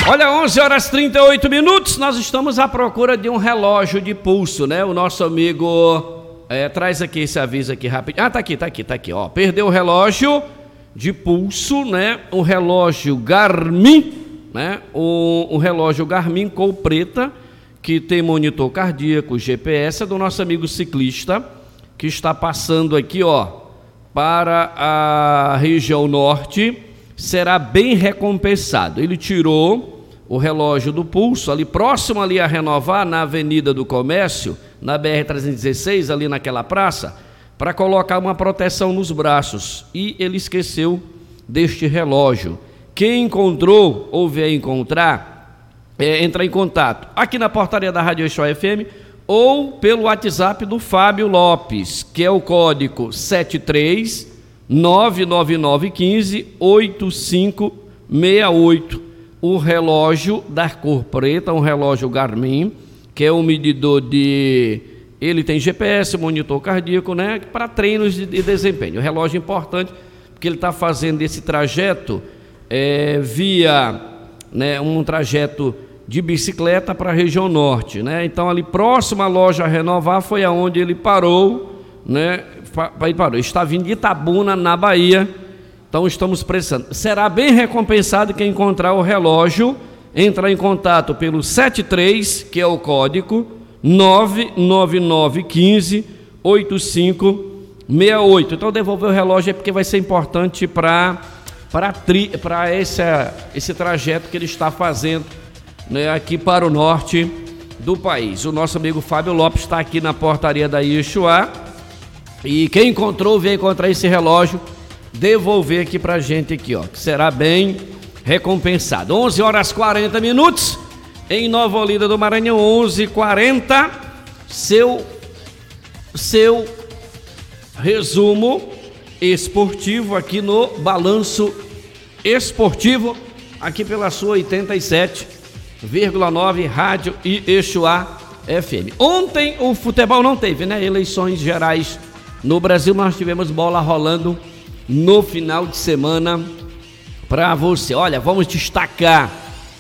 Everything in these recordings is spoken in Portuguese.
Olha, 11h38, nós estamos à procura de um relógio de pulso, né? O nosso amigo, traz aqui esse aviso aqui rapidinho. Ah, tá aqui, ó. Perdeu o relógio de pulso, né? Um relógio Garmin, né? Um relógio Garmin cor preta, que tem monitor cardíaco, GPS, é do nosso amigo ciclista, que está passando aqui, ó, para a região norte, será bem recompensado. Ele tirou o relógio do pulso, ali próximo ali a Renovar, na Avenida do Comércio, na BR-316, ali naquela praça, para colocar uma proteção nos braços. E ele esqueceu deste relógio. Quem encontrou ou vier encontrar, entra em contato aqui na portaria da Rádio Eixo FM ou pelo WhatsApp do Fábio Lopes, que é o código 73999158568. O relógio da cor preta, um relógio Garmin, que é um medidor de... Ele tem GPS, monitor cardíaco, né? Para treinos de desempenho. O relógio é importante porque ele está fazendo esse trajeto via, né, um trajeto de bicicleta para a região norte, né? Então ali próximo à loja Renovar foi aonde ele parou, né? Está vindo de Itabuna, na Bahia. Então estamos precisando. Será bem recompensado quem encontrar o relógio, entrar em contato pelo 73, que é o código 999158568. Então devolver o relógio é porque vai ser importante para esse trajeto que ele está fazendo, né, aqui para o norte do país. O nosso amigo Fábio Lopes está aqui na portaria da Ixuá, e quem encontrou, vem encontrar esse relógio, devolver aqui pra gente aqui, ó, que será bem recompensado. 11h40 em Nova Olinda do Maranhão. 11h40, seu resumo esportivo aqui no Balanço Esportivo, aqui pela sua 87,9 Rádio Ixuá FM. Ontem o futebol não teve, né? Eleições gerais no Brasil, nós tivemos bola rolando no final de semana para você. Olha, vamos destacar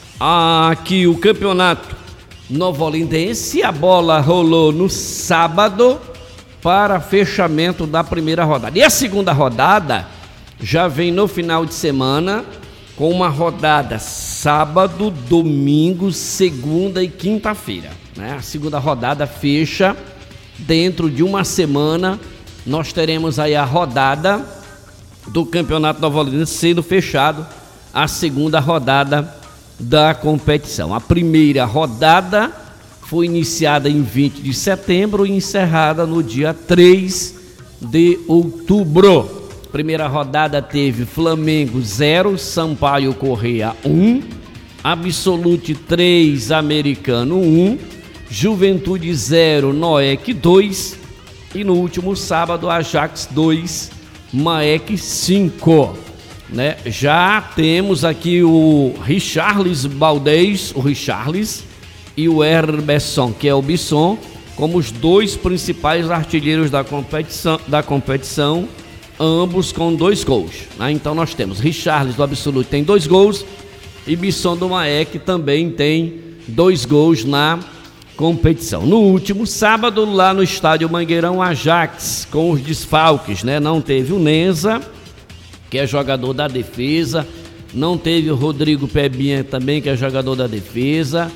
aqui o campeonato novolindense. A bola rolou no sábado para fechamento da primeira rodada. E a segunda rodada já vem no final de semana, com uma rodada sábado, domingo, segunda e quinta-feira, né? A segunda rodada fecha dentro de uma semana. Nós teremos aí a rodada do Campeonato Novolindense sendo fechado, a segunda rodada da competição. A primeira rodada foi iniciada em 20 de setembro e encerrada no dia 3 de outubro. Primeira rodada teve Flamengo 0, Sampaio Corrêa 1, Absolute 3, Americano 1, Juventude 0, Noek 2 e no último sábado Ajax 2, Maek 5, né? Já temos aqui o Richarlis Baldez, o Richarlis, e o Herberson, que é o Bisson, como os dois principais artilheiros da competição, ambos com 2 gols, né? Então nós temos Richarlis do Absolute, tem 2 gols, e Bisson do Maek também tem 2 gols na competição. No último sábado, lá no estádio Mangueirão, Ajax com os desfalques, né? Não teve o Nenza, que é jogador da defesa, não teve o Rodrigo Pebinha também, que é jogador da defesa.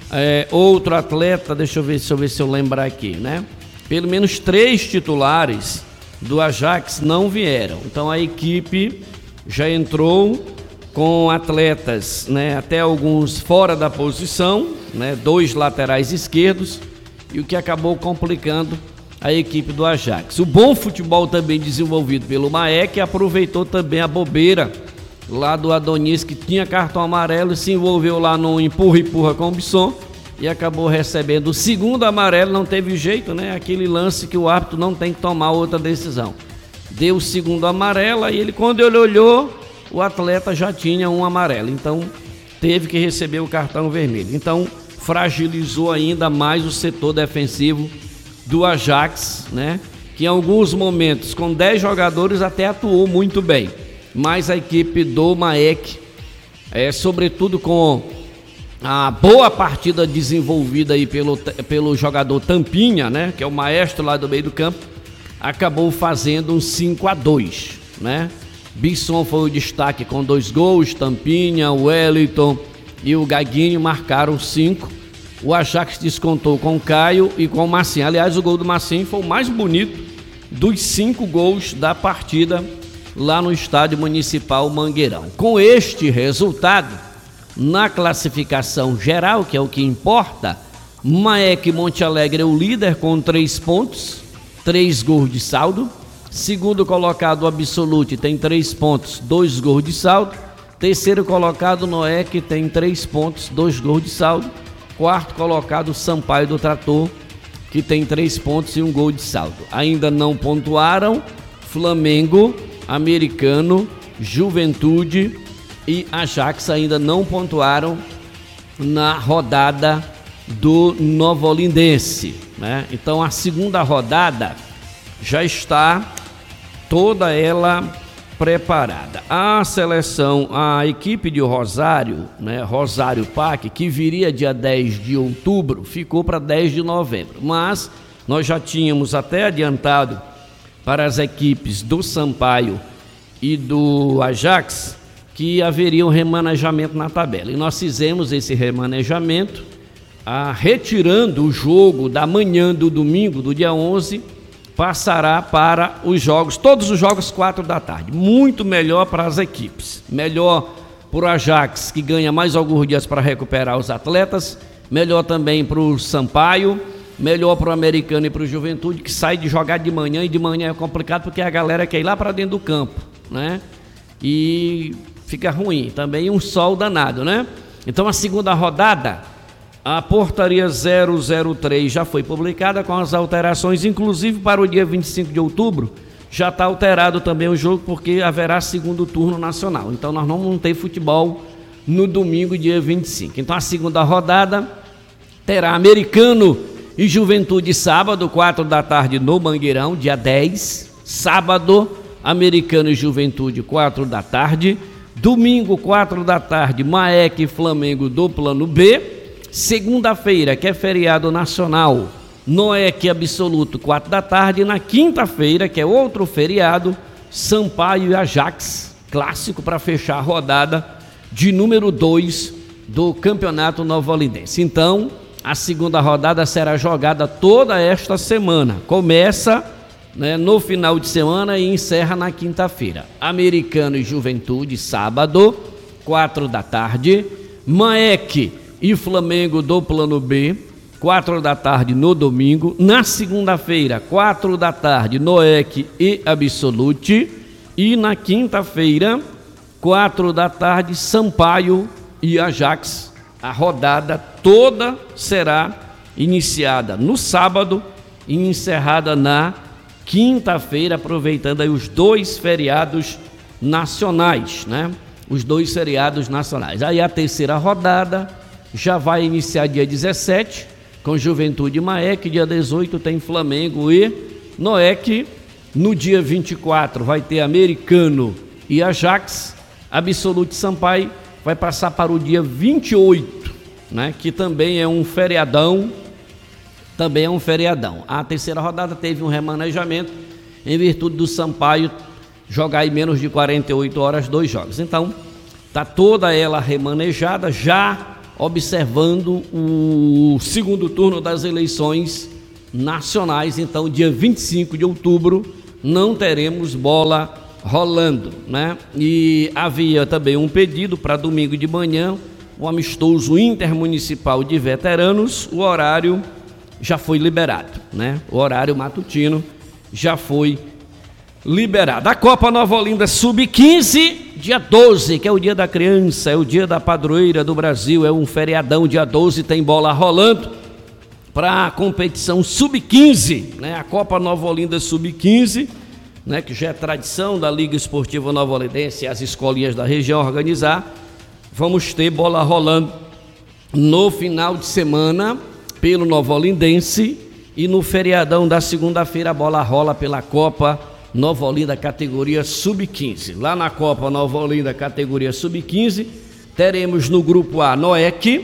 Outro atleta, deixa eu ver se eu lembrar aqui, né? Pelo menos 3 titulares do Ajax não vieram. Então a equipe já entrou com atletas, né, até alguns fora da posição, né, 2 laterais esquerdos, e o que acabou complicando a equipe do Ajax. O bom futebol também desenvolvido pelo Maek aproveitou também a bobeira lá do Adonis, que tinha cartão amarelo, e se envolveu lá no empurra com o Bisson e acabou recebendo o segundo amarelo. Não teve jeito, né? Aquele lance que o árbitro não tem que tomar outra decisão. Deu o segundo amarelo e ele, quando ele olhou, o atleta já tinha um amarelo, então teve que receber o cartão vermelho. Então fragilizou ainda mais o setor defensivo do Ajax, né? Que em alguns momentos, com 10 jogadores, até atuou muito bem. Mas a equipe do Maek, sobretudo com a boa partida desenvolvida aí pelo jogador Tampinha, né, que é o maestro lá do meio do campo, acabou fazendo um 5-2, né? Bisson foi o destaque com 2 gols, Tampinha, o Wellington e o Gaguinho marcaram 5. O Ajax descontou com o Caio e com o Marcinho. Aliás, o gol do Marcinho foi o mais bonito dos 5 gols da partida lá no Estádio Municipal Mangueirão. Com este resultado, na classificação geral, que é o que importa, Maek Monte Alegre é o líder com 3 pontos, 3 gols de saldo. Segundo colocado, o Absolute, tem 3 pontos, 2 gols de saldo. Terceiro colocado, Noek, tem 3 pontos, 2 gols de saldo. Quarto colocado, Sampaio do Trator, que tem 3 pontos e 1 gol de saldo. Ainda não pontuaram Flamengo, Americano, Juventude e Ajax, ainda não pontuaram na rodada do Nova Olindense, né? Então a segunda rodada já está toda ela preparada. A seleção, a equipe de Rosário, né, Rosário PAC, que viria dia 10 de outubro, ficou para 10 de novembro. Mas nós já tínhamos até adiantado para as equipes do Sampaio e do Ajax que haveria um remanejamento na tabela. E nós fizemos esse remanejamento, retirando o jogo da manhã do domingo, do dia 11, passará para os jogos, todos os jogos 4 da tarde. Muito melhor para as equipes. Melhor para o Ajax, que ganha mais alguns dias para recuperar os atletas. Melhor também para o Sampaio. Melhor para o Americano e para o Juventude, que sai de jogar de manhã, e de manhã é complicado porque a galera quer ir lá para dentro do campo, né? E fica ruim, também um sol danado, né? Então a segunda rodada, a portaria 003 já foi publicada com as alterações, inclusive para o dia 25 de outubro, já está alterado também o jogo, porque haverá segundo turno nacional. Então nós não vamos ter futebol no domingo, dia 25. Então a segunda rodada terá Americano e Juventude sábado, 4 da tarde no Mangueirão, dia 10. Sábado, Americano e Juventude, 4 da tarde. Domingo, 4 da tarde, Maek e Flamengo do Plano B. Segunda-feira, que é feriado nacional, Noek Absoluto, 4 da tarde. E na quinta-feira, que é outro feriado, Sampaio e Ajax, clássico para fechar a rodada de número 2 do Campeonato Nova Olindense. Então, a segunda rodada será jogada toda esta semana. Começa, né, no final de semana e encerra na quinta-feira. Americano e Juventude, sábado, 4 da tarde. Maek e Flamengo do Plano B, 4 da tarde no domingo. Na segunda-feira, 4 da tarde, Noek e Absolute. E na quinta-feira, 4 da tarde, Sampaio e Ajax. A rodada toda será iniciada no sábado e encerrada na quinta-feira, aproveitando aí os 2 feriados nacionais, né? Os 2 feriados nacionais. Aí a terceira rodada já vai iniciar dia 17, com Juventude e Maek. Dia 18 tem Flamengo e Noek. No dia 24 vai ter Americano e Ajax. Absolute Sampaio vai passar para o dia 28, né? Que também é um feriadão. A terceira rodada teve um remanejamento em virtude do Sampaio jogar em menos de 48 horas 2 jogos. Então, está toda ela remanejada, já observando o segundo turno das eleições nacionais. Então, dia 25 de outubro, não teremos bola rolando, né? E havia também um pedido para domingo de manhã, o amistoso intermunicipal de veteranos. O horário já foi liberado, né? O horário matutino já foi liberado. A Copa Nova Olinda Sub-15, dia 12, que é o dia da criança, é o dia da padroeira do Brasil, é um feriadão. Dia 12 tem bola rolando para a competição Sub-15, né? A Copa Nova Olinda Sub-15, né? Que já é tradição da Liga Esportiva Nova Olindense e as escolinhas da região organizar. Vamos ter bola rolando no final de semana pelo Nova Olindense, e no feriadão da segunda-feira a bola rola pela Copa Nova Olinda categoria Sub-15. Lá na Copa Nova Olinda categoria Sub-15 teremos no grupo A Noek,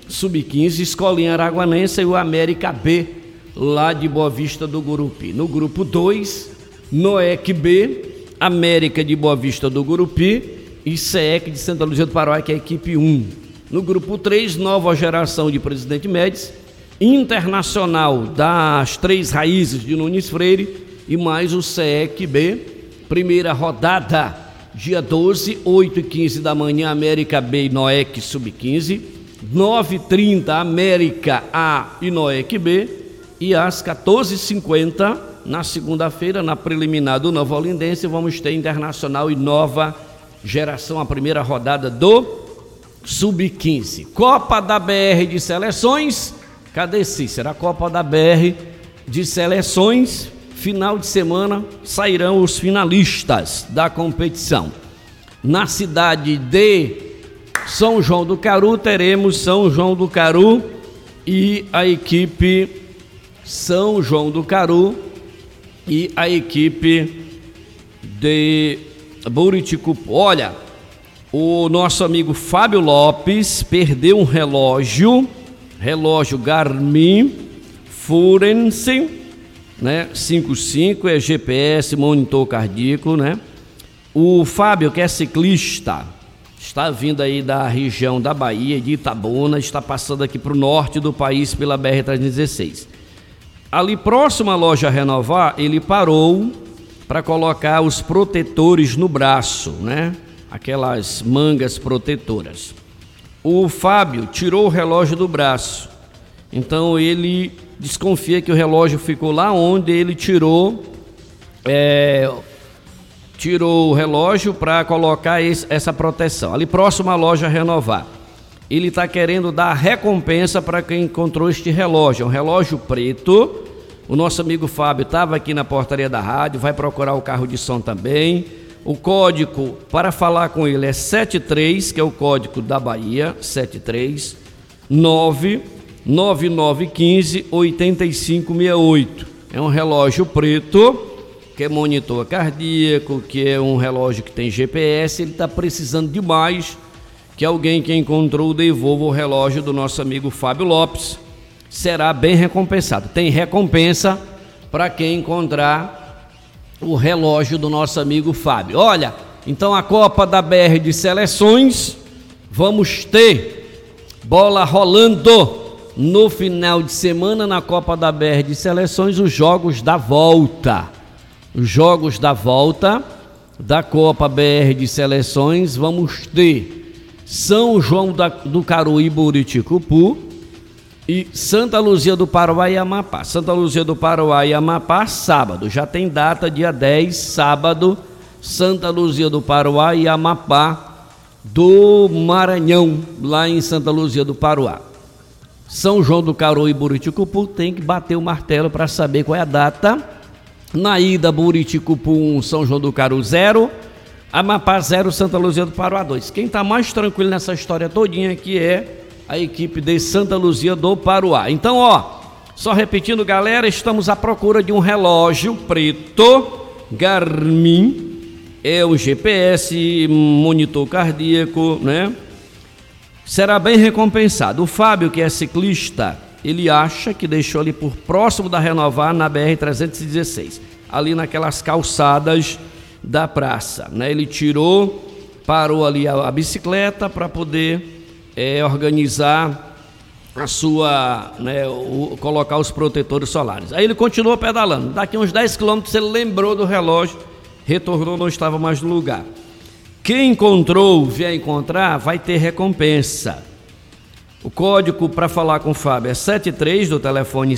Sub-15, Escolinha Araguanense e o América B, lá de Boa Vista do Gurupi. No grupo 2, Noec B, América de Boa Vista do Gurupi e SEEC de Santa Luzia do Paraná, que é a equipe 1. No grupo 3, Nova Geração de Presidente Médici, Internacional das Três Raízes de Nunes Freire e mais o SEEC B. Primeira rodada, dia 12, 8h15 da manhã, América B e Noec Sub-15, 9h30, América A e Noec B, e às 14h50, na segunda-feira, na preliminar do Nova Olindense, vamos ter Internacional e Nova Geração, a primeira rodada do Sub-15. Copa da BR de Seleções, cadê Cícero? A Copa da BR de Seleções, final de semana, sairão os finalistas da competição. Na cidade de São João do Caru, teremos São João do Caru e a equipe São João do Caru e a equipe de Buriticupu. Olha, o nosso amigo Fábio Lopes perdeu um relógio Garmin Furence, né? 55, é GPS, monitor cardíaco, né? O Fábio, que é ciclista, está vindo aí da região da Bahia, de Itabuna, está passando aqui para o norte do país pela BR-316. Ali próximo à loja Renovar, ele parou para colocar os protetores no braço, né? Aquelas mangas protetoras. O Fábio tirou o relógio do braço, então ele desconfia que o relógio ficou lá onde ele tirou o relógio para colocar essa proteção, ali próximo à loja Renovar. Ele está querendo dar recompensa para quem encontrou este relógio, é um relógio preto. O nosso amigo Fábio estava aqui na portaria da rádio, vai procurar o carro de som também. O código para falar com ele é 73, que é o código da Bahia, 73999158568. É um relógio preto, que é monitor cardíaco, que é um relógio que tem GPS. Ele está precisando demais que alguém que encontrou devolva o relógio do nosso amigo Fábio Lopes. Será bem recompensado. Tem recompensa para quem encontrar o relógio do nosso amigo Fábio. Olha, então a Copa da BR de Seleções, vamos ter bola rolando no final de semana na Copa da BR de Seleções, os jogos da volta. Os jogos da volta da Copa BR de Seleções, vamos ter São João do Caru e Buriticupu e Santa Luzia do Paraná e Amapá. Santa Luzia do Paraná e Amapá, sábado, já tem data, dia 10, sábado, Santa Luzia do Paraná e Amapá do Maranhão, lá em Santa Luzia do Paraná. São João do Caru e Buriticupu tem que bater o martelo para saber qual é a data. Na ida, Buriticupu 1, São João do Caru 0, Amapá 0, Santa Luzia do Paraná 2. Quem está mais tranquilo nessa história todinha aqui é a equipe de Santa Luzia do Paraná. Então, ó, só repetindo, galera, estamos à procura de um relógio preto Garmin, é o GPS, monitor cardíaco, né? Será bem recompensado. O Fábio, que é ciclista, ele acha que deixou ali por próximo da Renovar, na BR-316, ali naquelas calçadas da praça, né? Ele tirou, parou ali a bicicleta para poder organizar a sua, né, colocar os protetores solares. Aí ele continuou pedalando. Daqui uns 10 quilômetros ele lembrou do relógio, retornou, não estava mais no lugar. Quem encontrou, vier encontrar, vai ter recompensa. O código para falar com o Fábio é 73, do telefone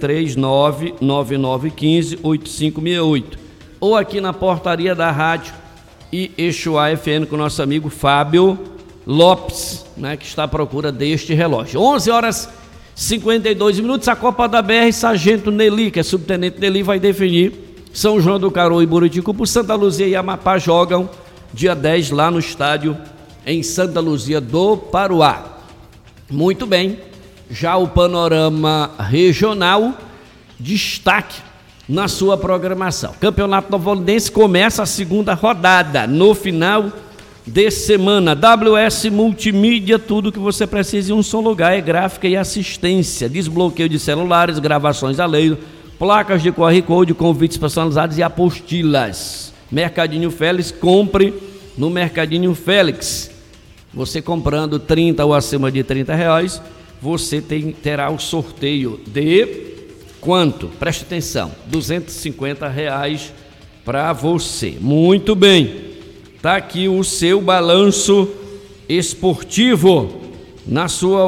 73999158568. Ou aqui na portaria da rádio e Exuá FM com o nosso amigo Fábio Lopes, né, que está à procura deste relógio. 11h52, a Copa da BR, Sargento Nelly, que é subtenente Nelly, vai definir. São João do Caru e Buriticupu, Santa Luzia e Amapá jogam dia 10 lá no estádio em Santa Luzia do Paraná. Muito bem, já o panorama regional, destaque na sua programação. Campeonato Nova Olindense começa a segunda rodada no final de semana. WS Multimídia, tudo que você precisa em um só lugar, é gráfica e assistência, desbloqueio de celulares, gravações a laser, placas de QR Code, convites personalizados e apostilas. Mercadinho Félix, compre no Mercadinho Félix. Você comprando 30 ou acima de R$30, você terá o sorteio de quanto? Preste atenção, R$250 para você. Muito bem. Está aqui o seu balanço esportivo na sua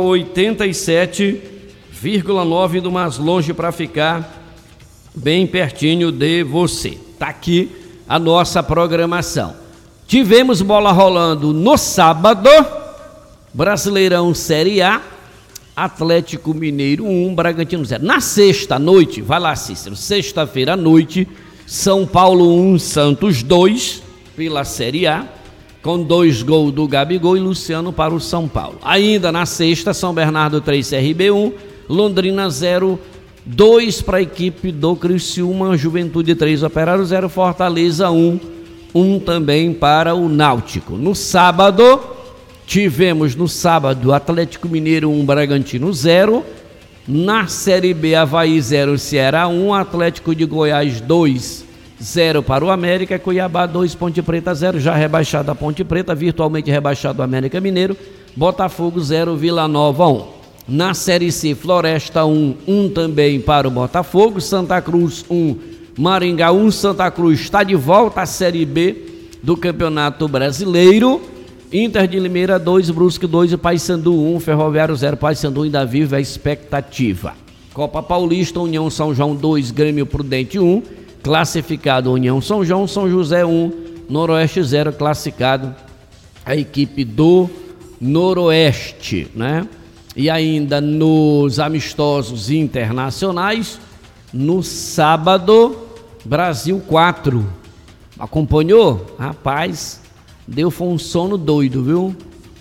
87,9, indo mais longe para ficar bem pertinho de você. Está aqui a nossa programação. Tivemos bola rolando no sábado, Brasileirão Série A, Atlético Mineiro 1, Bragantino 0. Na sexta noite, vai lá, Cícero, sexta-feira à noite, São Paulo 1, Santos 2, pela Série A, com 2 gols do Gabigol e Luciano para o São Paulo. Ainda na sexta, São Bernardo 3, CRB 1, Londrina 0, 2 para a equipe do Criciúma, Juventude 3, Operário 0, Fortaleza 1, 1 também para o Náutico. No sábado, tivemos Atlético Mineiro 1, Bragantino 0, na Série B, Avaí 0, Ceará 1, Atlético de Goiás 2, 0 para o América, Cuiabá 2, Ponte Preta 0, já rebaixado a Ponte Preta, virtualmente rebaixado o América Mineiro, Botafogo 0, Vila Nova 1. Na Série C, Floresta 1, 1 também para o Botafogo, Santa Cruz 1, Maringá 1, Santa Cruz está de volta à Série B do Campeonato Brasileiro, Inter de Limeira 2, Brusque 2 e Paysandu 1, Ferroviário 0, Paysandu ainda vive a expectativa. Copa Paulista, União São João 2, Grêmio Prudente 1, classificado União São João, São José 1, Noroeste 0, classificado a equipe do Noroeste, né? E ainda nos amistosos internacionais, no sábado, Brasil 4. Acompanhou? Rapaz, foi um sono doido, viu?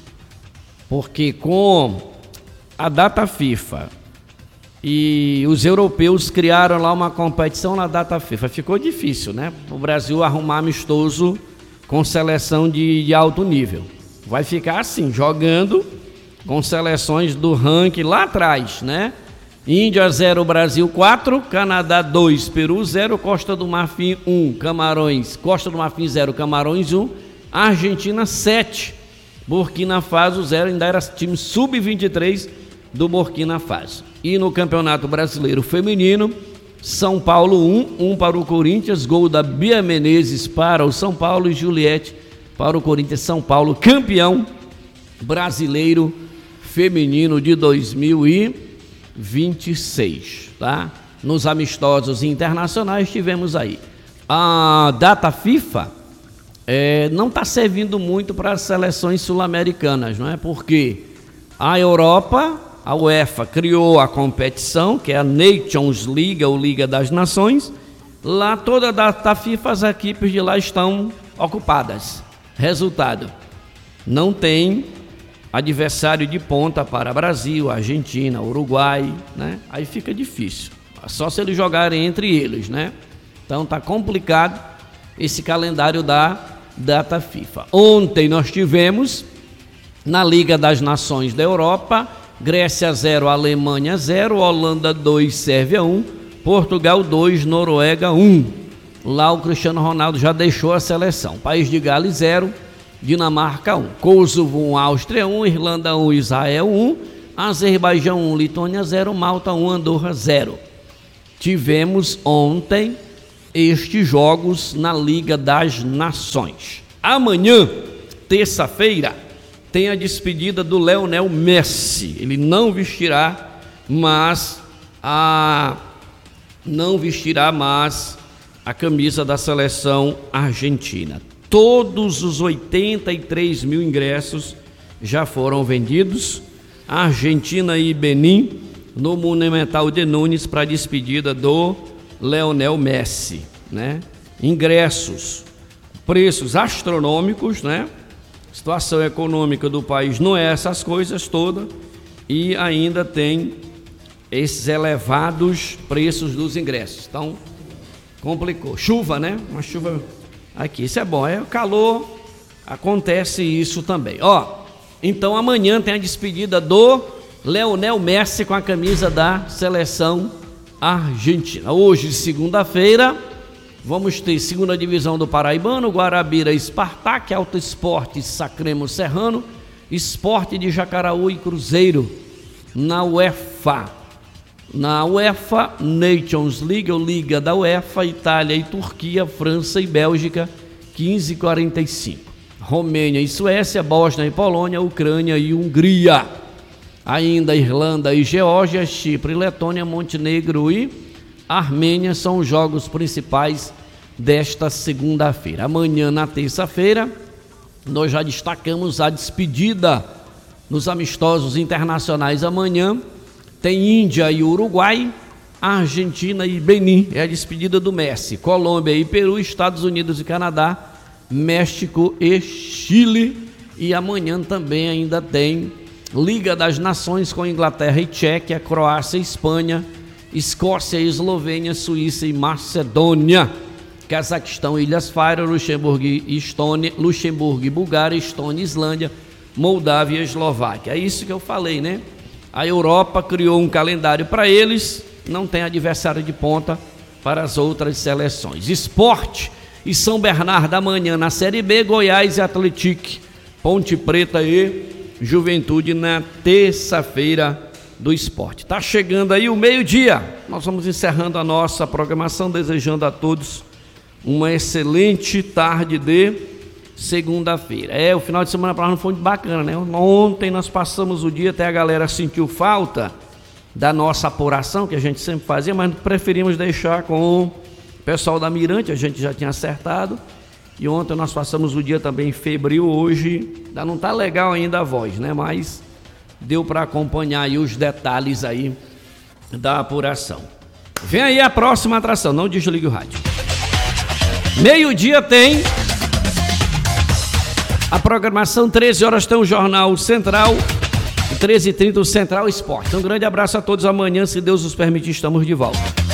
Porque com a data FIFA e os europeus criaram lá uma competição na data FIFA. Ficou difícil, né? O Brasil arrumar amistoso com seleção de alto nível. Vai ficar assim, jogando com seleções do ranking lá atrás, né? Índia 0, Brasil 4, Canadá 2, Peru 0, Costa do Marfim 1, Costa do Marfim 0, Camarões 1, Argentina 7, Burkina Faso 0, ainda era time sub-23 do Burkina Faso. E no Campeonato Brasileiro Feminino, São Paulo 1 para o Corinthians, gol da Bia Menezes para o São Paulo e Juliette para o Corinthians. São Paulo campeão brasileiro feminino de 2026, tá? Nos amistosos internacionais tivemos aí. A data FIFA não está servindo muito para as seleções sul-americanas, não é? Porque a Europa, a UEFA criou a competição, que é a Nations League, ou Liga das Nações. Lá toda a data FIFA, as equipes de lá estão ocupadas. Resultado, não tem adversário de ponta para Brasil, Argentina, Uruguai, né? Aí fica difícil, só se eles jogarem entre eles, né? Então tá complicado esse calendário da data FIFA. Ontem nós tivemos na Liga das Nações da Europa, Grécia 0, Alemanha 0, Holanda 2, Sérvia 1, Portugal 2, Noruega 1. Lá o Cristiano Ronaldo já deixou a seleção. País de Gales 0, Dinamarca 1, Kosovo 1, Áustria 1, Irlanda 1, Israel 1, Azerbaijão 1, Letônia 0, Malta 1, Andorra 0. Tivemos ontem estes jogos na Liga das Nações. Amanhã, terça-feira, tem a despedida do Lionel Messi. Ele não vestirá mais a camisa da seleção argentina. Todos os 83 mil ingressos já foram vendidos. Argentina e Benin no Monumental de Nunes para a despedida do Lionel Messi, né? Ingressos, preços astronômicos, né? Situação econômica do país não é essas coisas todas e ainda tem esses elevados preços dos ingressos. Então, complicou. Chuva, né? Uma chuva aqui, isso é bom, é o calor, acontece isso também. Então amanhã tem a despedida do Lionel Messi com a camisa da seleção argentina. Hoje, segunda-feira, vamos ter segunda divisão do Paraibano, Guarabira, Spartak, Alto Esporte, Sacremo, Serrano, Esporte de Jacaraú e Cruzeiro na UEFA. Na UEFA Nations League, ou Liga da UEFA, Itália e Turquia, França e Bélgica, 15h45. Romênia e Suécia, Bósnia e Polônia, Ucrânia e Hungria. Ainda Irlanda e Geórgia, Chipre, Letônia, Montenegro e Armênia são os jogos principais desta segunda-feira. Amanhã, na terça-feira, nós já destacamos a despedida nos amistosos internacionais. Amanhã tem Índia e Uruguai, Argentina e Benin, é a despedida do Messi. Colômbia e Peru, Estados Unidos e Canadá, México e Chile. E amanhã também ainda tem Liga das Nações com Inglaterra e Tchequia, Croácia e Espanha, Escócia e Eslovênia, Suíça e Macedônia, Cazaquistão, Ilhas Faroe, Luxemburgo e Bulgária, Estônia, Islândia, Moldávia e Eslováquia. É isso que eu falei, né? A Europa criou um calendário para eles, não tem adversário de ponta para as outras seleções. Esporte e São Bernardo amanhã na Série B, Goiás e Atlético, Ponte Preta e Juventude na terça-feira do esporte. Tá chegando aí o meio-dia, nós vamos encerrando a nossa programação, desejando a todos uma excelente tarde de segunda-feira. O final de semana para nós não foi muito bacana, né? Ontem nós passamos o dia, até a galera sentiu falta da nossa apuração, que a gente sempre fazia, mas preferimos deixar com o pessoal da Mirante, a gente já tinha acertado. E ontem nós passamos o dia também febril, hoje ainda não tá legal ainda a voz, né? Mas deu para acompanhar aí os detalhes aí da apuração. Vem aí a próxima atração, não desligue o rádio. Meio-dia tem a programação, 13 horas tem o Jornal Central, 13h30 o Central Esporte. Um grande abraço a todos, amanhã, se Deus nos permitir, estamos de volta.